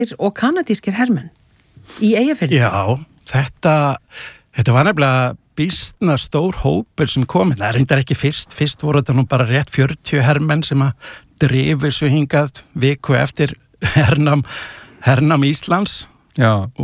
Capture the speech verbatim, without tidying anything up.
og kanadískir hermenn í Eyjafirði. Já, þetta, þetta var nefnilega býstna stór hópur sem kom. Það er reyndar ekki fyrst. Fyrst voru þetta nú bara rétt fjörutíu hermenn sem að drifu svo hingað viku eftir hernam, hernam Íslands. Já.